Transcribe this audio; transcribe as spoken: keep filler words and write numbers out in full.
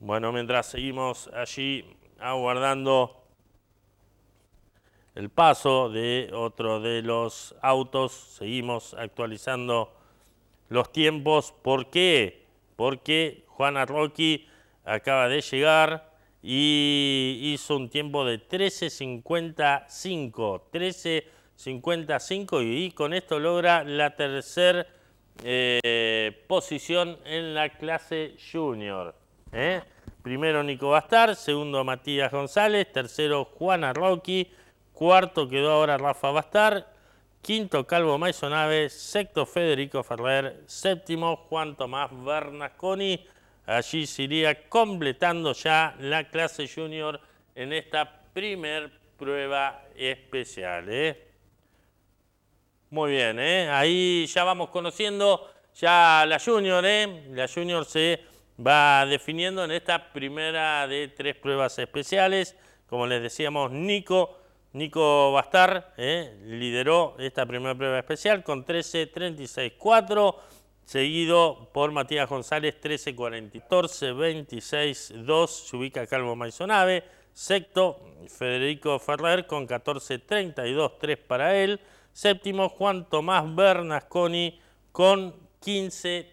Bueno, mientras seguimos allí aguardando el paso de otro de los autos, seguimos actualizando los tiempos. ¿Por qué? Porque Juana Rocky acaba de llegar y hizo un tiempo de trece cincuenta y cinco. trece cincuenta y cinco y con esto logra la tercera eh, posición en la clase junior. ¿eh? Primero Nico Bastar, segundo Matías González, tercero Juana Rocky, cuarto quedó ahora Rafa Bastar, quinto Calvo Maisonave, sexto Federico Ferrer, séptimo Juan Tomás Bernasconi. Allí se iría completando ya la clase junior en esta primer prueba especial. ¿eh? Muy bien, ¿eh? Ahí ya vamos conociendo ya la junior, ¿eh? La junior se va definiendo en esta primera de tres pruebas especiales. Como les decíamos, Nico, Nico Bastar ¿eh? lideró esta primera prueba especial con trece treinta y seis cuatro, seguido por Matías González, trece cuarenta y catorce veintiséis dos, se ubica Calvo Maisonave, sexto Federico Ferrer con catorce treinta y dos tres para él. Séptimo, Juan Tomás Bernasconi con quince